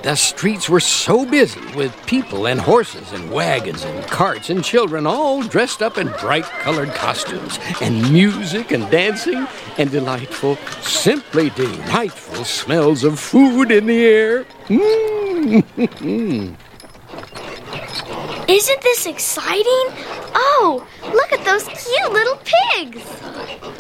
the streets were so busy with people and horses and wagons and carts and children all dressed up in bright-colored costumes, and music and dancing and delightful, simply delightful smells of food in the air. Isn't this exciting? Oh, look at those cute little pigs!